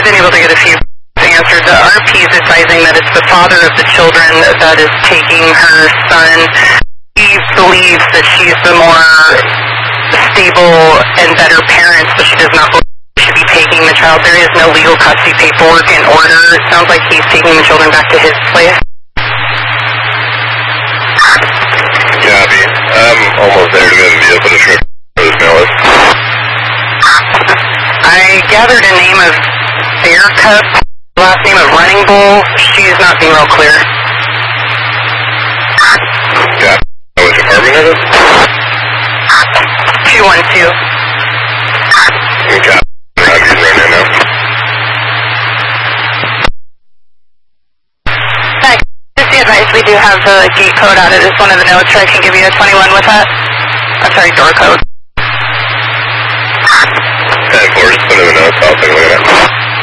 I've been able to get a few answered. The RP is advising that it's the father of the children that is taking her son. He believes that she's the more stable and better parent, but she does not believe she should be taking the child. There is no legal custody paperwork in order. It sounds like he's taking the children back to his place. Copy. I'm almost there to get a vehicle description for this Nellis. I gathered a name of Bear Cup, last name of Running Bull. She's not being real clear. Yeah. Which apartment is it? 212. Okay. Rocky's right now. Hi. Just the advice, we do have the gate code out. It is one of the notes, so I can give you a 21 with that. I'm sorry, door code.